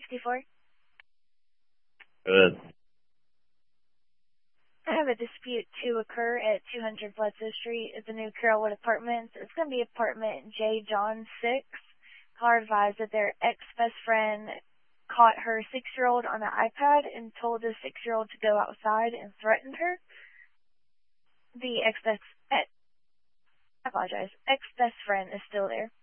64? Good. I have a dispute to occur at 200 Bledsoe Street at the new Carrollwood Apartments. It's going to be apartment J. John 6. Caller advised that their ex-best friend caught her 6-year-old on an iPad and told the 6-year-old to go outside and threatened her. The ex-best friend is still there.